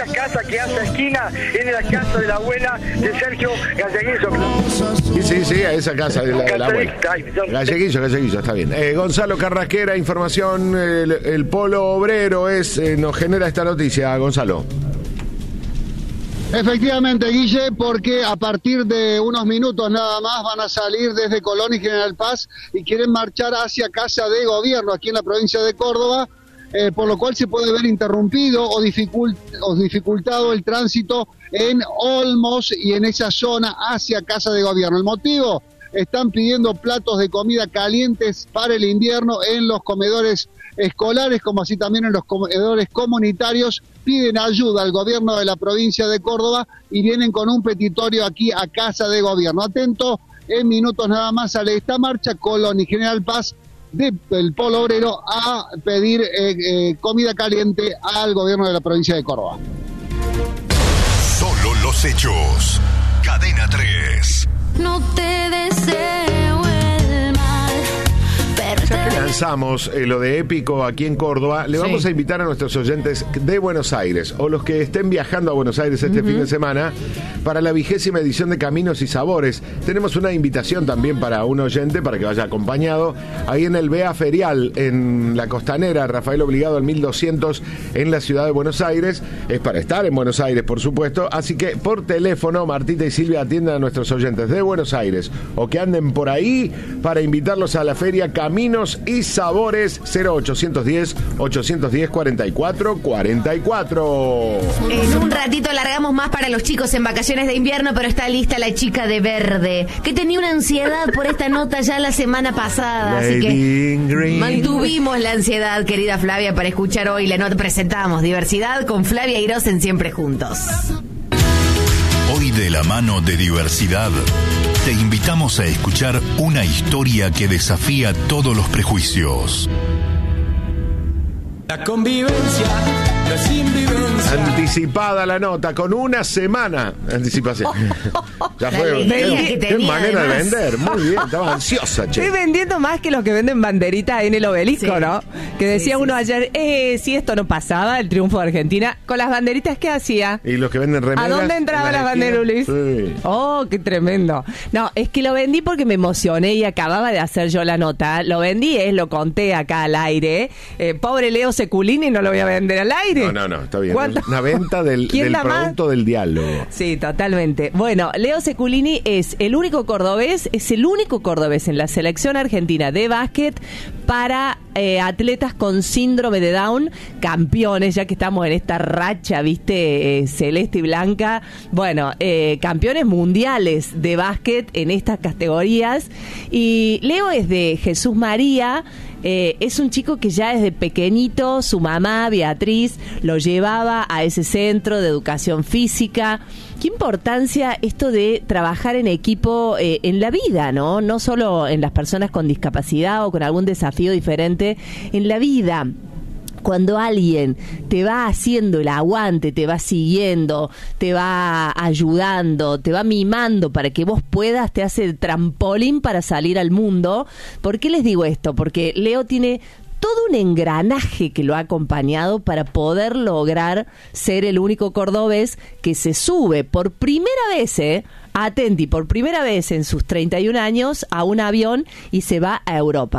esta casa que hace esquina es la casa de la abuela de Sergio Galleguillo. Sí, a esa casa de la abuela. Galleguillo, está bien. Gonzalo Carrasquera, información, el Polo Obrero nos genera esta noticia, Gonzalo. Efectivamente, Guille, porque a partir de unos minutos nada más van a salir desde Colón y General Paz y quieren marchar hacia Casa de Gobierno, aquí en la provincia de Córdoba, por lo cual se puede ver interrumpido o dificultado el tránsito en Olmos y en esa zona hacia Casa de Gobierno. ¿El motivo? Están pidiendo platos de comida calientes para el invierno en los comedores escolares, como así también en los comedores comunitarios. Piden ayuda al gobierno de la provincia de Córdoba y vienen con un petitorio aquí a Casa de Gobierno. Atento, en minutos nada más sale esta marcha, Colón y General Paz del Polo Obrero a pedir comida caliente al gobierno de la provincia de Córdoba. Solo los hechos. Cadena 3. No te deseo el mal. Ya que lanzamos lo de Épico aquí en Córdoba, le vamos a invitar a nuestros oyentes de Buenos Aires o los que estén viajando a Buenos Aires este fin de semana para la 20ª edición de Caminos y Sabores. Tenemos una invitación también para un oyente para que vaya acompañado ahí en el BEA Ferial, en la Costanera, Rafael Obligado al 1200 en la ciudad de Buenos Aires. Es para estar en Buenos Aires, por supuesto, así que por teléfono Martita y Silvia atienden a nuestros oyentes de Buenos Aires o que anden por ahí para invitarlos a la feria Caminos y Sabores. 0810-810-4444. En un ratito largamos más para los chicos en vacaciones de invierno, pero está lista la chica de verde, que tenía una ansiedad por esta nota ya la semana pasada, así que mantuvimos la ansiedad, querida Flavia, para escuchar hoy la nota. Presentamos Diversidad con Flavia Irós en Siempre Juntos. Hoy, de la mano de Diversidad, te invitamos a escuchar una historia que desafía todos los prejuicios. La convivencia, la sinvivencia. Anticipada la nota, con una semana de anticipación. Ya fue. Qué manera de vender. Muy bien, estaba ansiosa, che. Estoy vendiendo más que los que venden banderita en el Obelisco, ¿no? Que decía uno ayer, si esto no pasaba, el triunfo de Argentina, con las banderitas, ¿qué hacía? Y los que venden remeras. ¿A dónde entraba la bandera, Luis? Sí. Oh, qué tremendo. No, es que lo vendí porque me emocioné y acababa de hacer yo la nota. Lo vendí, lo conté acá al aire. Pobre Leo Seculini, no lo voy a vender al aire. No, está bien. Una venta del producto del diálogo. Sí, totalmente. Bueno, Leo Seculini es el único cordobés en la selección argentina de básquet para atletas con síndrome de Down, campeones, ya que estamos en esta racha, viste, celeste y blanca. Bueno, campeones mundiales de básquet en estas categorías. Y Leo es de Jesús María. Es un chico que ya desde pequeñito, su mamá, Beatriz, lo llevaba a ese centro de educación física. Qué importancia esto de trabajar en equipo en la vida, ¿no? No solo en las personas con discapacidad o con algún desafío diferente, en la vida. Cuando alguien te va haciendo el aguante, te va siguiendo, te va ayudando, te va mimando para que vos puedas, te hace el trampolín para salir al mundo. ¿Por qué les digo esto? Porque Leo tiene todo un engranaje que lo ha acompañado para poder lograr ser el único cordobés que se sube por primera vez, por primera vez en sus 31 años a un avión y se va a Europa.